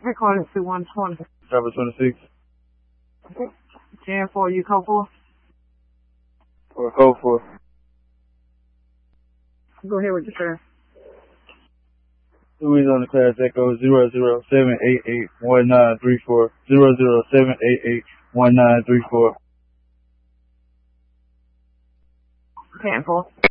Okay, calling to 120. Travel 26. Okay. 10-4, you code 4? Or code 4. Go ahead with your turn. Louis on the class echo 007881934. 007881934. 10-4.